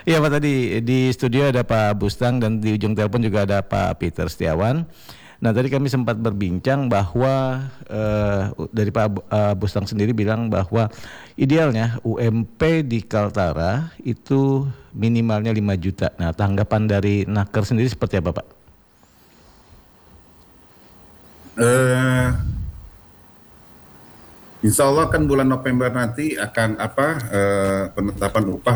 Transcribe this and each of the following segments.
Iya Pak, tadi di studio ada Pak Bustang dan di ujung telepon juga ada Pak Peter Setiawan. Nah tadi kami sempat berbincang bahwa dari Pak Bustang sendiri bilang bahwa idealnya UMP di Kaltara itu minimalnya 5 juta. Nah tanggapan dari Naker sendiri seperti apa Pak? Insya Allah kan bulan November nanti akan penetapan upah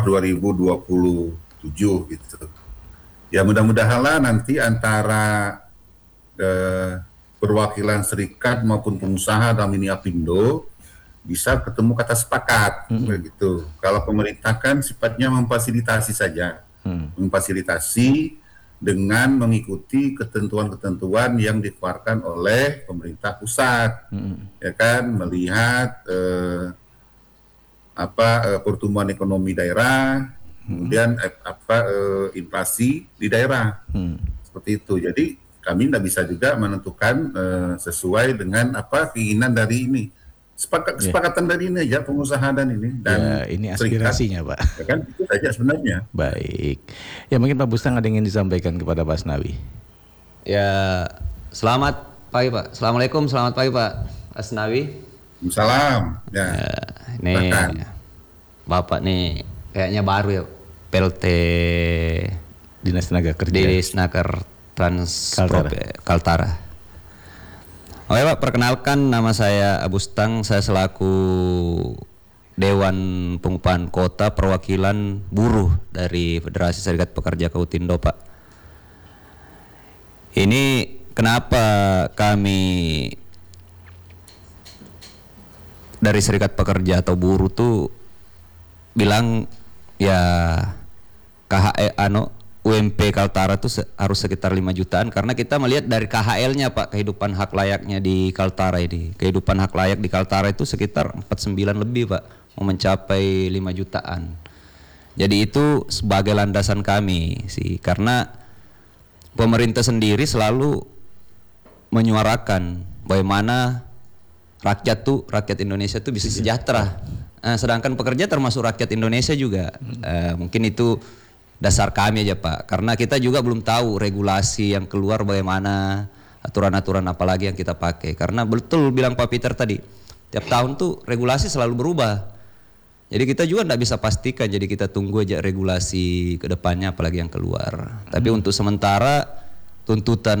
2027 gitu. Ya mudah-mudahanlah nanti antara perwakilan serikat maupun pengusaha dalam ini Apindo bisa ketemu kata sepakat begitu. Kalau pemerintah kan sifatnya memfasilitasi saja, memfasilitasi dengan mengikuti ketentuan-ketentuan yang dikeluarkan oleh pemerintah pusat, ya kan, melihat pertumbuhan ekonomi daerah, kemudian inflasi di daerah, seperti itu. Jadi kami tidak bisa juga menentukan sesuai dengan keinginan dari ini. Kesepakatan dari ini aja pengusaha dan ya, ini aspirasinya serikat, Pak. ya kan, itu saja sebenarnya. Baik. Ya mungkin Pak Bustang ada yang ingin disampaikan kepada Pak Asnawi. Ya, selamat pagi Pak. Assalamualaikum, selamat pagi Pak Asnawi. Salam. Ya. Ini Bapak nih kayaknya baru ya, PLT Dinas Tenaga Kerja. Dinas Tenaga Kaltara. Oke Pak, perkenalkan nama saya Bustang, saya selaku Dewan Pengupahan Kota Perwakilan Buruh dari Federasi Serikat Pekerja Kautindo Pak. Ini kenapa kami dari Serikat Pekerja atau Buruh tuh bilang ya UMP Kaltara tuh harus sekitar 5 jutaan karena kita melihat dari KHL-nya Pak, kehidupan hak layaknya di Kaltara ini. Kehidupan hak layak di Kaltara itu sekitar 49 lebih Pak, mau mencapai 5 jutaan. Jadi itu sebagai landasan kami sih, karena pemerintah sendiri selalu menyuarakan bagaimana rakyat Indonesia tuh bisa sejahtera. Sedangkan pekerja termasuk rakyat Indonesia juga. Mungkin itu dasar kami aja Pak, karena kita juga belum tahu regulasi yang keluar bagaimana, aturan-aturan apa lagi yang kita pakai. Karena betul bilang Pak Peter tadi, tiap tahun tuh regulasi selalu berubah. Jadi kita juga tidak bisa pastikan, jadi kita tunggu aja regulasi ke depannya apalagi yang keluar. Tapi untuk sementara tuntutan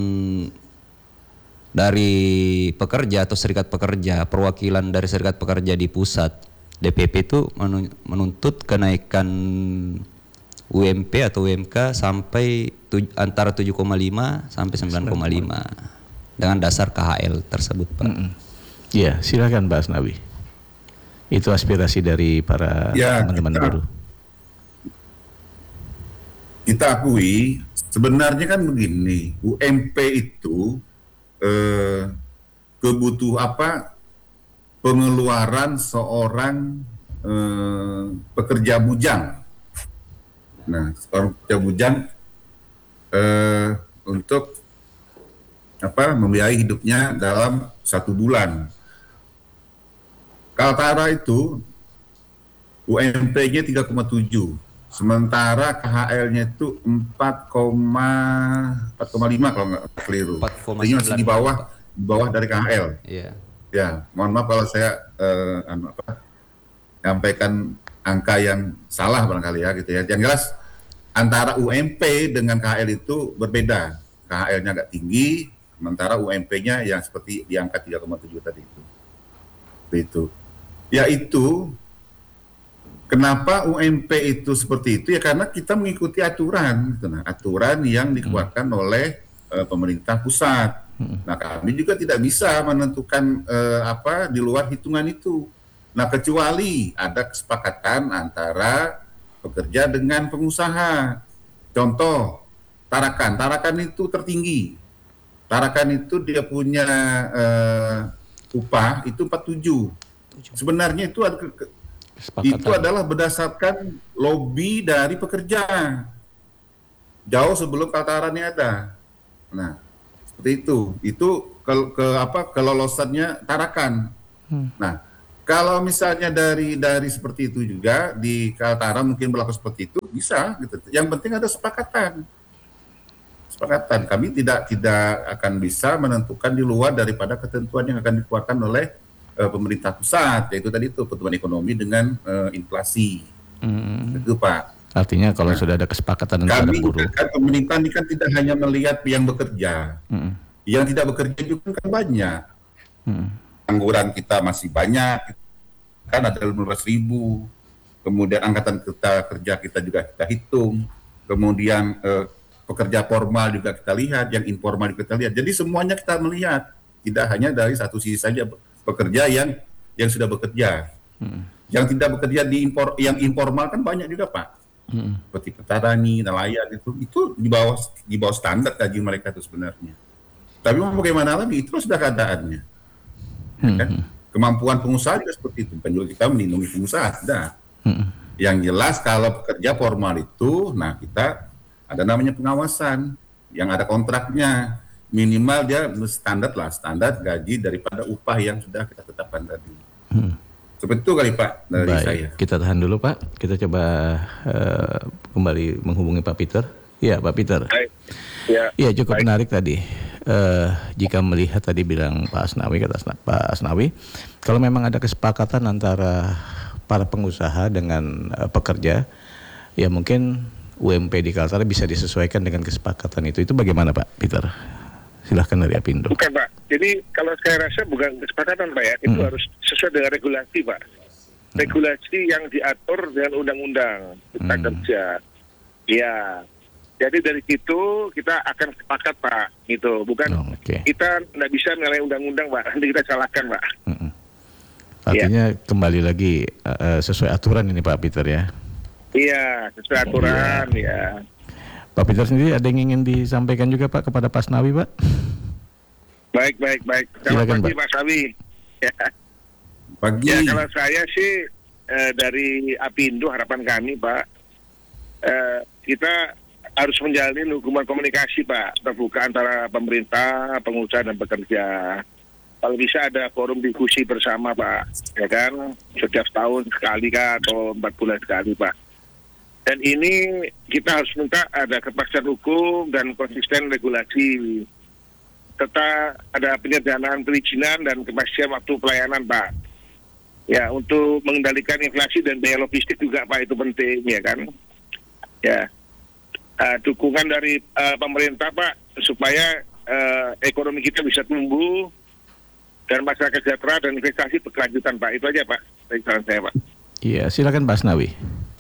dari pekerja atau serikat pekerja, perwakilan dari serikat pekerja di pusat, DPP itu menuntut kenaikan UMP atau UMK sampai antara 7,5 sampai 9,5 dengan dasar KHL tersebut Pak. Iya, silakan Pak Asnawi. Itu aspirasi dari para teman-teman buruh. Kita akui sebenarnya kan begini, UMP itu pengeluaran seorang pekerja bujang. Nah, seorang pekerja bujang untuk membiayai hidupnya dalam 1 bulan. Kaltara itu UMP-nya 3,7, sementara KHL-nya itu 4,5 kalau nggak keliru. Ini masih di bawah dari KHL. Iya. Ya, mohon maaf kalau saya menyampaikan angka yang salah barangkali ya gitu ya. Yang jelas antara UMP dengan KHL itu berbeda. KHL-nya agak tinggi, sementara UMP-nya yang seperti di angka 3,7 tadi itu. Itu. Ya itu kenapa UMP itu seperti itu ya karena kita mengikuti aturan, gitu. Nah, aturan yang dikeluarkan oleh pemerintah pusat. Nah, kami juga tidak bisa menentukan di luar hitungan itu. Nah, kecuali ada kesepakatan antara pekerja dengan pengusaha. Contoh, Tarakan itu tertinggi. Tarakan itu dia punya upah itu 47. Sebenarnya itu adalah berdasarkan lobby dari pekerja. Jauh sebelum Kaltara ini ada. Nah, seperti itu. Itu kelolosannya Tarakan. Nah, kalau misalnya dari seperti itu juga di Kaltara mungkin berlaku seperti itu, bisa gitu. Yang penting ada sepakatan. Kami tidak akan bisa menentukan di luar daripada ketentuan yang akan dikeluarkan oleh pemerintah pusat, yaitu tadi itu pertumbuhan ekonomi dengan inflasi. Itu Pak. Artinya kalau sudah ada kesepakatan antara Kami buruh. kan pemerintah ini kan tidak hanya melihat yang bekerja, yang tidak bekerja juga kan banyak. Angguran kita masih banyak, kan ada 15.000. Kemudian angkatan kerja kita juga kita hitung. Kemudian pekerja formal juga kita lihat, yang informal juga kita lihat. Jadi semuanya kita melihat, tidak hanya dari satu sisi saja pekerja yang sudah bekerja. Yang tidak bekerja yang informal kan banyak juga Pak. Seperti petani, nelayan itu di bawah standar gaji mereka itu sebenarnya. Tapi mau bagaimana lagi, itu sudah keadaannya. Kan? Kemampuan pengusaha juga seperti itu, kan juga kita melindungi pengusaha. Nah, yang jelas kalau pekerja formal itu, nah kita ada namanya pengawasan, yang ada kontraknya, minimal dia standar gaji daripada upah yang sudah kita tetapkan tadi. Seperti itu kali Pak dari Baik, saya. kita tahan dulu Pak. Kita coba kembali menghubungi Pak Peter. Iya Pak Peter. Iya cukup menarik tadi. Jika melihat tadi bilang Pak Asnawi, kata Pak Asnawi, kalau memang ada kesepakatan antara para pengusaha dengan pekerja, ya mungkin UMP di Kaltara bisa disesuaikan dengan kesepakatan itu. Itu bagaimana Pak Peter? Silahkan dari Apindo. Bukan Pak, jadi kalau saya rasa bukan kesepakatan Pak ya, itu harus sesuai dengan regulasi Pak. Regulasi yang diatur dengan undang-undang Cipta Kerja. Ya, jadi dari situ kita akan sepakat Pak, gitu. Bukan kita nggak bisa menyalahi undang-undang Pak, nanti kita salahkan Pak. Artinya kembali lagi sesuai aturan ini Pak Peter ya. Iya, sesuai aturan ya. Pak Peter sendiri ada yang ingin disampaikan juga Pak kepada Pak Asnawi Pak? Baik. Selamat pagi Pak Sawi. Ya. Pagi. Ya kalau saya sih dari Apindo harapan kami Pak, kita harus menjalin hubungan komunikasi Pak, terbuka antara pemerintah, pengusaha dan pekerja. Kalau bisa ada forum diskusi bersama Pak, ya kan, setiap tahun sekali kah atau 4 bulan sekali Pak. Dan ini kita harus minta ada kepastian hukum dan konsisten regulasi, serta ada penyederhanaan perizinan dan kepastian waktu pelayanan Pak. Ya, untuk mengendalikan inflasi dan biaya logistik juga Pak, itu penting ya kan. Ya, dukungan dari pemerintah Pak supaya ekonomi kita bisa tumbuh dan masyarakat sejahtera dan investasi berkelanjutan Pak. Itu aja Pak dari saran saya Pak. Iya, silakan Pak Asnawi.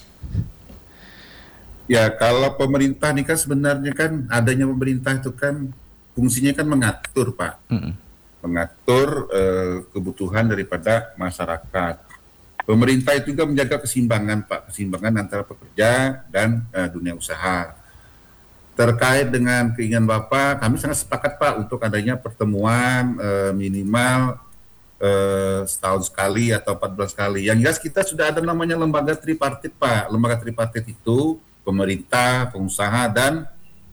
Ya kalau pemerintah ini kan sebenarnya kan adanya pemerintah itu kan fungsinya kan mengatur Pak, mengatur kebutuhan daripada masyarakat. Pemerintah itu juga menjaga keseimbangan Pak, keseimbangan antara pekerja dan dunia usaha. Terkait dengan keinginan Bapak, kami sangat sepakat Pak untuk adanya pertemuan minimal setahun sekali atau 4 bulan sekali. Yang jelas kita sudah ada namanya lembaga tripartit Pak. Lembaga tripartit itu pemerintah, pengusaha, dan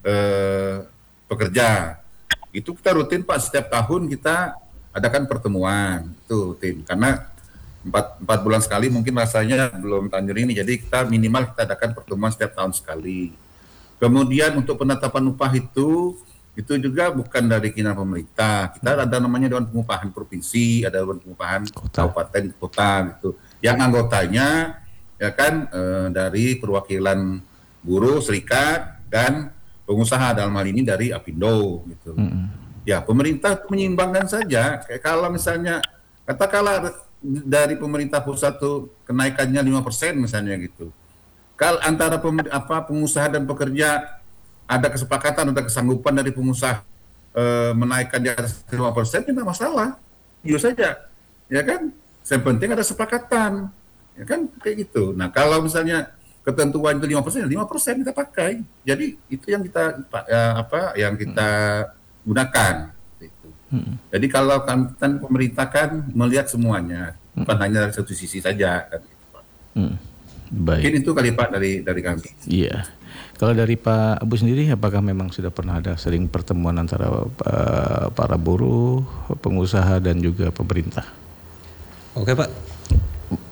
pekerja. Itu kita rutin Pak, setiap tahun kita adakan pertemuan, itu rutin. Karena 4 bulan sekali mungkin rasanya belum tanjur ini, jadi kita minimal kita adakan pertemuan setiap tahun sekali. Kemudian untuk penetapan upah itu juga bukan dari keinginan pemerintah. Kita ada namanya Dewan Pengupahan Provinsi, ada Dewan Pengupahan Kabupaten Kota gitu. Yang anggotanya ya kan dari perwakilan buruh, serikat, dan pengusaha, dalam hal ini dari Apindo gitu. Ya pemerintah menyeimbangkan saja. Kayak kalau misalnya katakanlah dari pemerintah pusat tuh kenaikannya 5% misalnya gitu. Kalau antara pengusaha dan pekerja ada kesepakatan, ada kesanggupan dari pengusaha menaikkan di atas 5%, tidak masalah. Iya saja, ya kan? Yang penting ada sepakatan, ya kan? Kayak gitu. Nah kalau misalnya ketentuan itu 5% kita pakai. Jadi itu yang kita yang kita gunakan. Gitu. Jadi kalau kan pemerintah kan melihat semuanya, bukan hanya dari satu sisi saja. Kan, gitu, Pak. Baik. Mungkin itu kali Pak dari kami. Iya. Kalau dari Pak Abu sendiri, apakah memang sudah pernah ada sering pertemuan antara para buruh, pengusaha dan juga pemerintah? Oke Pak.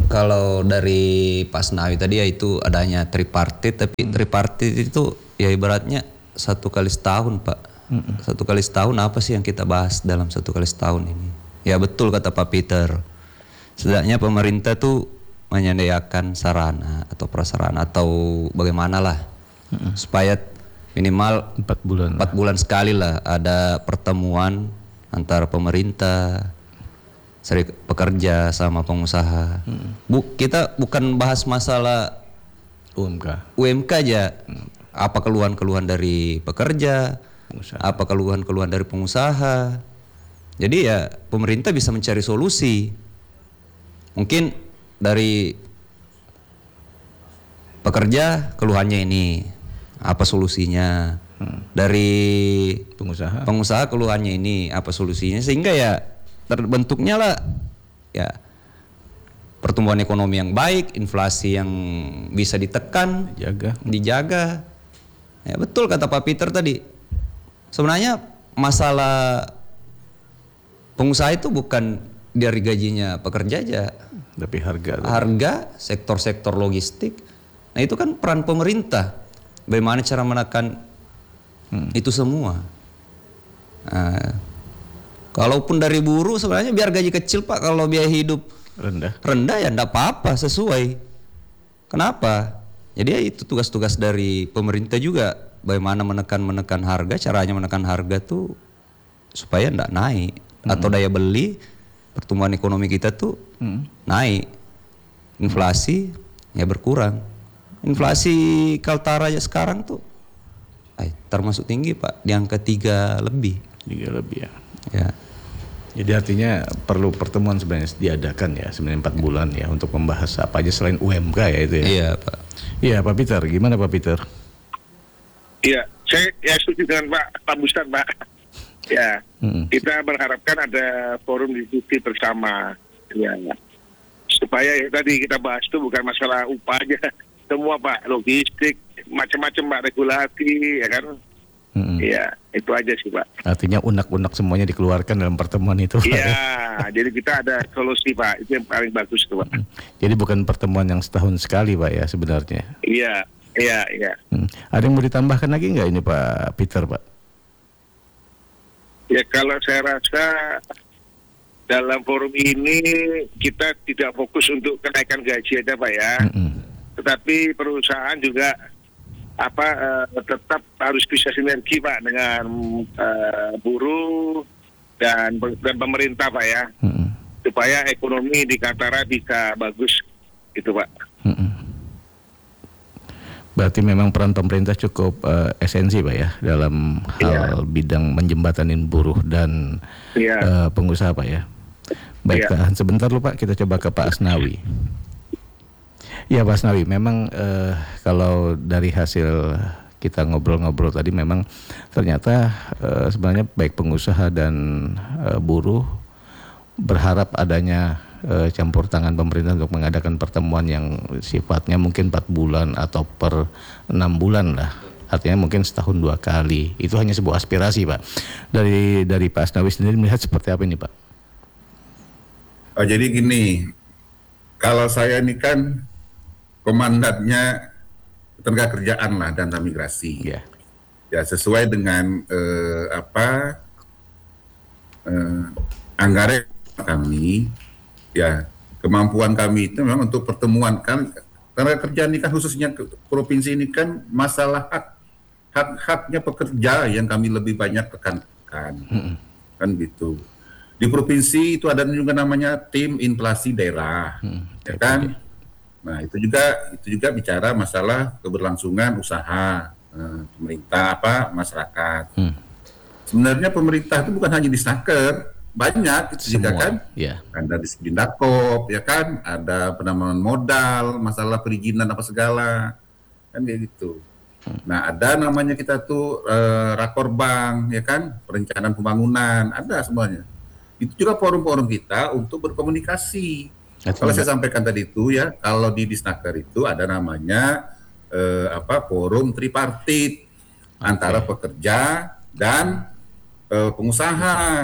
Kalau dari Pak Asnawi tadi ya itu adanya tripartit, tapi tripartit itu ya ibaratnya 1 kali setahun Pak. 1 kali setahun apa sih yang kita bahas dalam 1 kali setahun ini? Ya betul kata Pak Peter. Setidaknya pemerintah tuh menyediakan sarana atau prasarana atau bagaimana lah supaya minimal 4 bulan. 4 bulan sekali lah ada pertemuan antara pemerintah, pekerja sama pengusaha. Kita bukan bahas masalah UMK aja. Apa keluhan-keluhan dari pekerja, apa keluhan-keluhan dari pengusaha. Jadi ya pemerintah bisa mencari solusi. Mungkin dari pekerja keluhannya ini, apa solusinya? Dari pengusaha keluhannya ini, apa solusinya? Sehingga ya terbentuknya lah ya pertumbuhan ekonomi yang baik, inflasi yang bisa ditekan, dijaga. Ya betul kata Pak Peter tadi. Sebenarnya masalah pengusaha itu bukan dari gajinya pekerja aja, tapi harga sektor-sektor logistik. Nah itu kan peran pemerintah. Bagaimana cara menekan itu semua. Nah, kalaupun dari buruh sebenarnya biar gaji kecil Pak, kalau biaya hidup rendah ya enggak apa-apa, sesuai. Kenapa? Jadi ya itu tugas-tugas dari pemerintah juga, bagaimana menekan harga, caranya menekan harga tuh supaya enggak naik atau daya beli pertumbuhan ekonomi kita tuh naik. Inflasi ya berkurang. Inflasi Kaltara aja sekarang tuh termasuk tinggi Pak, di angka 3 lebih. 3 lebih ya. Ya. Jadi artinya perlu pertemuan sebenarnya diadakan ya sebenarnya 4 bulan ya untuk membahas apa aja selain UMK ya itu ya. Iya Pak. Iya Pak Peter, gimana Pak Peter? Iya, saya setuju dengan Pak Bustan Pak. Ya, kita berharapkan ada forum diskusi bersama. Ya, supaya ya, tadi kita bahas itu bukan masalah upah aja, semua Pak, logistik, macam-macam Pak, regulasi, ya kan? Iya, itu aja sih Pak. Artinya unek-unek semuanya dikeluarkan dalam pertemuan itu. Iya, jadi kita ada solusi Pak, itu yang paling bagus tuh Pak. Jadi bukan pertemuan yang setahun sekali Pak ya sebenarnya. Iya. Ada yang mau ditambahkan lagi nggak ini Pak Peter Pak? Ya kalau saya rasa dalam forum ini kita tidak fokus untuk kenaikan gaji aja Pak ya. Tetapi perusahaan juga tetap harus bisa sinergi Pak dengan buruh dan pemerintah Pak ya. Supaya ekonomi di Kaltara bisa bagus gitu Pak. Berarti memang peran pemerintah cukup esensi Pak ya dalam hal bidang menjembatanin buruh dan pengusaha Pak ya. Baik tahan sebentar lu Pak, kita coba ke Pak Asnawi. Ya Pak Asnawi, memang kalau dari hasil kita ngobrol-ngobrol tadi memang ternyata sebenarnya baik pengusaha dan buruh berharap adanya campur tangan pemerintah untuk mengadakan pertemuan yang sifatnya mungkin 4 bulan atau per 6 bulan lah. Artinya mungkin setahun 2 kali. Itu hanya sebuah aspirasi Pak. Dari Pak Asnawi sendiri melihat seperti apa ini Pak? Jadi gini, kalau saya ini kan komandannya tenaga kerjaan lah dan migrasi. Ya sesuai dengan anggaran kami. Ya, kemampuan kami itu memang untuk pertemuan kan, karena kerja ini kan khususnya provinsi ini kan masalah hak-haknya pekerja yang kami lebih banyak tekankan, kan gitu. Di provinsi itu ada juga namanya tim inflasi daerah, ya kan. Nah itu juga bicara masalah keberlangsungan usaha pemerintah masyarakat. Sebenarnya pemerintah itu bukan hanya di Snaker. Banyak itu juga kan, ada di Spindakop, ya kan, ada penambahan modal, masalah perizinan apa segala, kan kayak gitu. Nah ada namanya kita tuh Rakorbank, ya kan, perencanaan pembangunan, ada semuanya. Itu juga forum-forum kita untuk berkomunikasi. Kalau saya sampaikan tadi itu ya, kalau di Disnaker itu ada namanya forum tripartit antara pekerja dan pengusaha.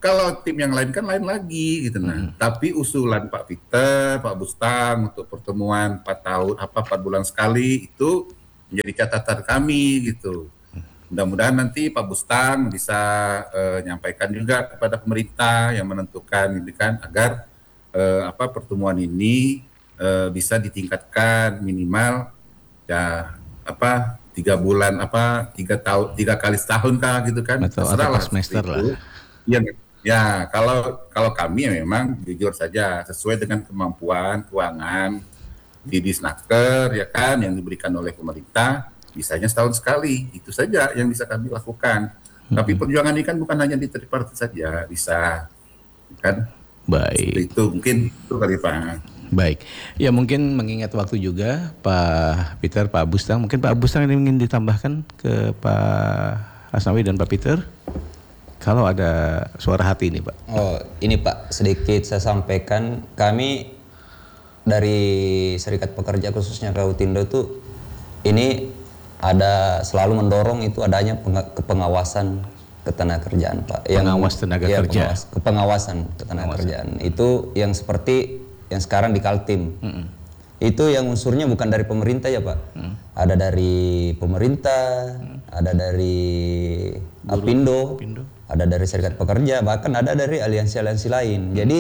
Kalau tim yang lain kan lain lagi gitu. Nah, tapi usulan Pak Peter, Pak Bustang untuk pertemuan 4 bulan sekali itu menjadi catatan kami gitu. Mudah-mudahan nanti Pak Bustang bisa nyampaikan juga kepada pemerintah yang menentukan ini kan agar pertemuan ini bisa ditingkatkan minimal ya 3 bulan 3 kali setahun kah gitu kan. Atau Terserah per semester lah. Iya. Ya, kalau kami memang jujur saja sesuai dengan kemampuan keuangan di Disnaker ya kan yang diberikan oleh pemerintah, bisanya setahun sekali. Itu saja yang bisa kami lakukan. Tapi perjuangan ini kan bukan hanya di tripartit saja, bisa kan. Baik. Itu mungkin itu kali Pak. Baik. Ya mungkin mengingat waktu juga Pak Peter, Pak Bustang, mungkin Pak Bustang ini ingin ditambahkan ke Pak Asnawi dan Pak Peter. Kalau ada suara hati ini Pak. Oh ini Pak, sedikit saya sampaikan, kami dari Serikat Pekerja khususnya Kautindo itu ini ada selalu mendorong itu adanya kepengawasan ketenagakerjaan Pak. Pengawas tenaga kerja. Kepengawasan ketenagakerjaan itu yang seperti yang sekarang di Kaltim. Itu yang unsurnya bukan dari pemerintah ya Pak. Ada dari pemerintah, ada dari Apindo, ada dari Serikat Pekerja, bahkan ada dari aliansi-aliansi lain. Jadi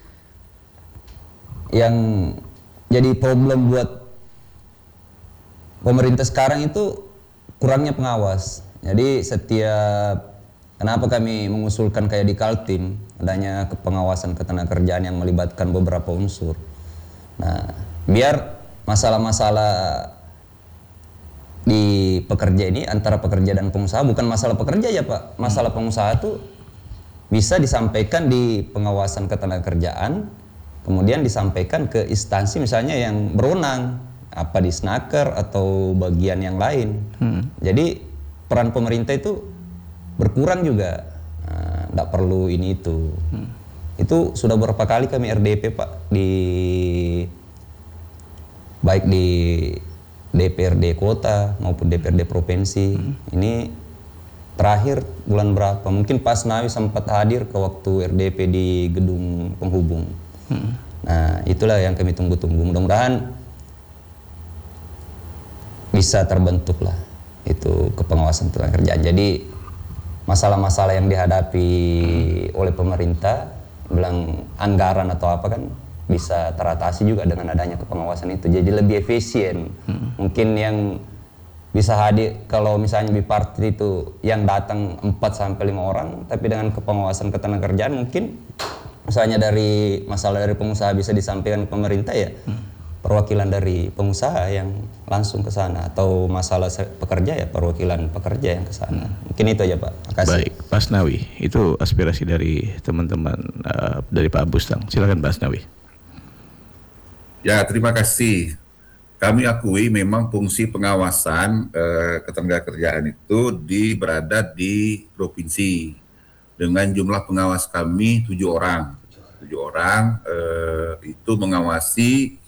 yang jadi problem buat pemerintah sekarang itu kurangnya pengawas. Jadi kenapa kami mengusulkan kayak di Kaltim adanya pengawasan ketenagakerjaan yang melibatkan beberapa unsur. Nah, biar masalah-masalah di pekerja ini antara pekerja dan pengusaha bukan masalah pekerja ya Pak, masalah pengusaha itu bisa disampaikan di pengawasan ketenagakerjaan, kemudian disampaikan ke instansi misalnya yang berwenang, apa di Snaker atau bagian yang lain. Jadi peran pemerintah itu berkurang juga, nggak perlu ini itu. Itu sudah beberapa kali kami RDP Pak baik di DPRD kota maupun DPRD provinsi. Ini terakhir bulan berapa? Mungkin Pak Asnawi sempat hadir ke waktu RDP di gedung penghubung. Nah, itulah yang kami tunggu-tunggu. Mudah-mudahan bisa terbentuk lah itu kepengawasan ketenagakerjaan. Jadi masalah-masalah yang dihadapi oleh pemerintah, bilang anggaran atau apa kan bisa teratasi juga dengan adanya kepengawasan itu. Jadi lebih efisien. Mungkin yang bisa hadir kalau misalnya bipartit itu yang datang 4-5 orang, tapi dengan kepengawasan ketenagakerjaan mungkin misalnya dari masalah dari pengusaha bisa disampaikan ke pemerintah ya. Perwakilan dari pengusaha yang langsung ke sana, atau masalah pekerja ya perwakilan pekerja yang ke sana. Mungkin itu aja Pak. Makasih. Baik, Pak Asnawi, itu aspirasi dari teman-teman dari Pak Bustang. Silakan Pak Asnawi. Ya, terima kasih. Kami akui memang fungsi pengawasan ketenagakerjaan itu berada di provinsi dengan jumlah pengawas kami 7 orang. 7 orang itu mengawasi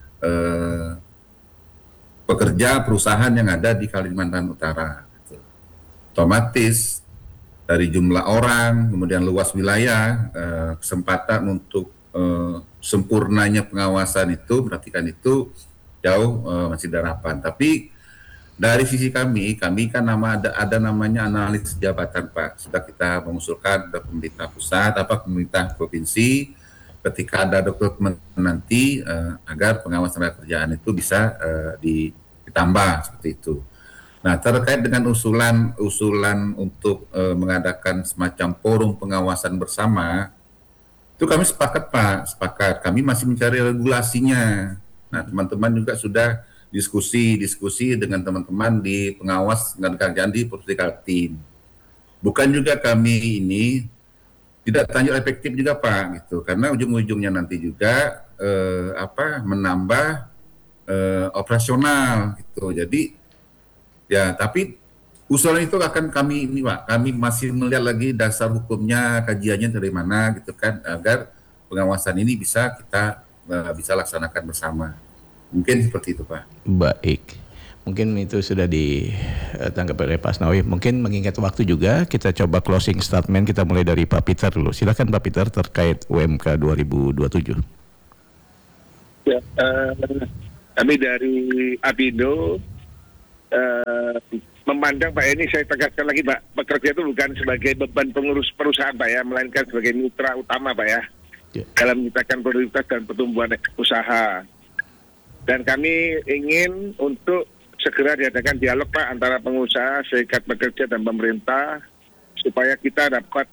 pekerja perusahaan yang ada di Kalimantan Utara. Otomatis dari jumlah orang, kemudian luas wilayah, kesempatan untuk sempurnanya pengawasan itu, perhatikan itu jauh masih ada harapan. Tapi dari sisi kami kan ada namanya analis jabatan Pak. Sudah kita mengusulkan ke pemerintah pusat, pemerintah provinsi, ketika ada dokumen nanti agar pengawasan tenaga kerjaan itu bisa ditambah seperti itu. Nah, terkait dengan usulan untuk mengadakan semacam forum pengawasan bersama, itu kami sepakat Pak, sepakat. Kami masih mencari regulasinya. Nah, teman-teman juga sudah diskusi dengan teman-teman di pengawas tenaga kerjaan di Provinsi Kaltim. Bukan juga kami ini tidak terlanjur efektif juga Pak, gitu. Karena ujung-ujungnya nanti juga menambah operasional gitu. Jadi ya, tapi usulan itu akan kami ini Pak, kami masih melihat lagi dasar hukumnya, kajiannya dari mana gitu kan, agar pengawasan ini bisa kita bisa laksanakan bersama. Mungkin seperti itu Pak. Baik. Mungkin itu sudah ditanggapi oleh Pak Asnawi. Mungkin mengingat waktu juga, kita coba closing statement. Kita mulai dari Pak Peter dulu. Silakan Pak Peter terkait UMK 2027. Ya, kami dari Apindo memandang Pak, ini saya tegaskan lagi Pak, pekerja itu bukan sebagai beban pengurus perusahaan Pak ya, melainkan sebagai mitra utama Pak ya, dalam menciptakan produktivitas dan pertumbuhan usaha. Dan kami ingin untuk segera diadakan dialog Pak antara pengusaha, serikat pekerja dan pemerintah supaya kita dapat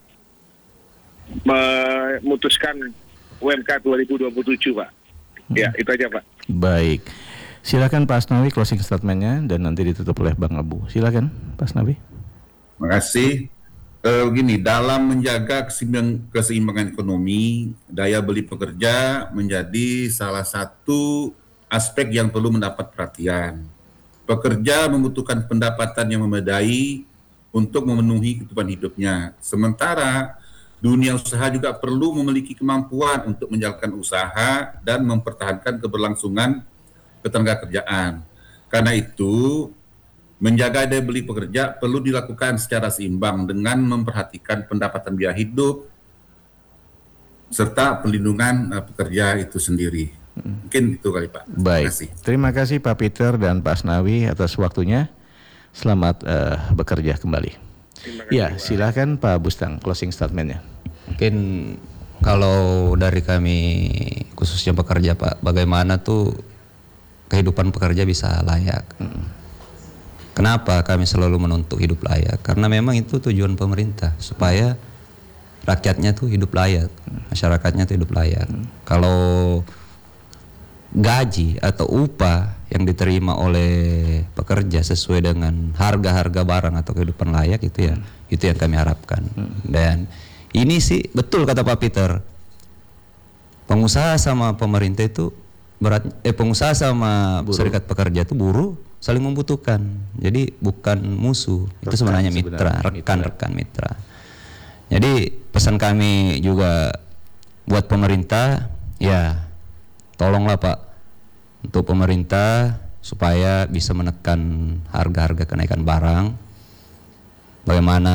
memutuskan UMK 2027 Pak. Ya, itu aja Pak. Baik. Silakan Pak Asnawi closing statementnya dan nanti ditutup oleh Bang Abu. Silakan Pak Asnawi. Terima kasih. Begini, dalam menjaga keseimbangan ekonomi, daya beli pekerja menjadi salah satu aspek yang perlu mendapat perhatian. Pekerja membutuhkan pendapatan yang memadai untuk memenuhi kehidupan hidupnya. Sementara dunia usaha juga perlu memiliki kemampuan untuk menjalankan usaha dan mempertahankan keberlangsungan ketenagakerjaan. Karena itu, menjaga daya beli pekerja perlu dilakukan secara seimbang dengan memperhatikan pendapatan biaya hidup serta perlindungan pekerja itu sendiri. Mungkin itu kali Pak. Baik. Terima kasih Pak Peter dan Pak Asnawi atas waktunya. Selamat bekerja kembali. Ya, silakan Pak Bustang closing statementnya. Mungkin kalau dari kami khususnya pekerja Pak, bagaimana tuh kehidupan pekerja bisa layak. Kenapa kami selalu menuntut hidup layak? Karena memang itu tujuan pemerintah, supaya rakyatnya tuh hidup layak, masyarakatnya tuh hidup layak. Kalau gaji atau upah yang diterima oleh pekerja sesuai dengan harga-harga barang atau kehidupan layak, itu ya, itu yang kami harapkan. Dan ini sih betul kata Pak Peter, pengusaha sama pemerintah itu pengusaha sama serikat pekerja itu buruh saling membutuhkan. Jadi bukan musuh, itu sebenarnya mitra, rekan-rekan mitra. Jadi pesan kami juga buat pemerintah, ya tolonglah Pak, untuk pemerintah supaya bisa menekan harga-harga kenaikan barang. Bagaimana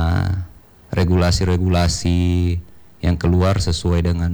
regulasi-regulasi yang keluar sesuai dengan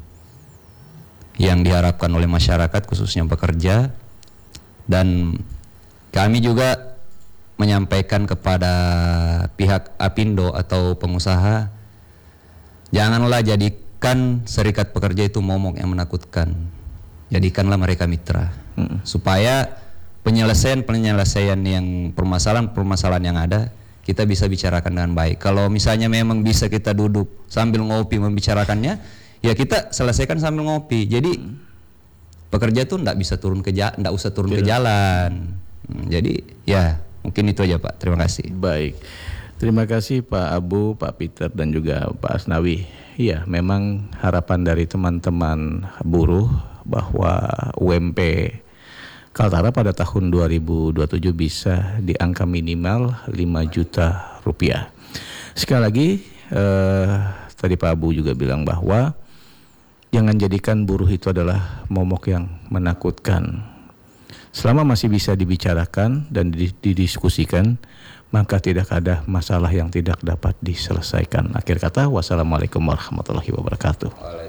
yang diharapkan oleh masyarakat khususnya pekerja. Dan kami juga menyampaikan kepada pihak Apindo atau pengusaha, janganlah jadikan serikat pekerja itu momok yang menakutkan. Jadikanlah mereka mitra, supaya penyelesaian yang permasalahan yang ada kita bisa bicarakan dengan baik. Kalau misalnya memang bisa kita duduk sambil ngopi membicarakannya, ya kita selesaikan sambil ngopi. Jadi pekerja tuh nggak usah turun ke jalan. Jadi ya mungkin itu aja Pak. Terima kasih. Baik. Terima kasih Pak Abu, Pak Peter dan juga Pak Asnawi. Iya, memang harapan dari teman-teman buruh bahwa UMP Kaltara pada tahun 2027 bisa di angka minimal 5 juta rupiah. Sekali lagi tadi Pak Abu juga bilang bahwa jangan jadikan buruh itu adalah momok yang menakutkan. Selama masih bisa dibicarakan dan didiskusikan, maka tidak ada masalah yang tidak dapat diselesaikan. Akhir kata, wassalamualaikum warahmatullahi wabarakatuh.